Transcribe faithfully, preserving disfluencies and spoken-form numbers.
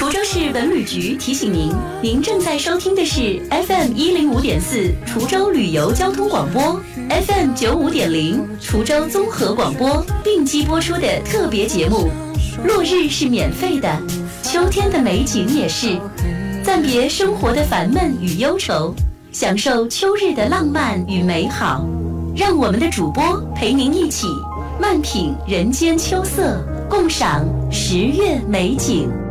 滁州市文旅局提醒您，您正在收听的是 F M 一零五点四滁州旅游交通广播 ，F M 九五点零滁州综合广播并机播出的特别节目。落日是免费的，秋天的美景也是。暂别生活的烦闷与忧愁，享受秋日的浪漫与美好。让我们的主播陪您一起慢品人间秋色，共赏十月美景。